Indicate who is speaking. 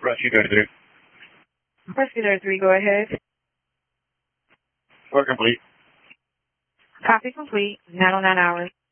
Speaker 1: Rescue 33.
Speaker 2: Rescue 33, go ahead.
Speaker 1: Work complete.
Speaker 2: Copy complete. 909 hours.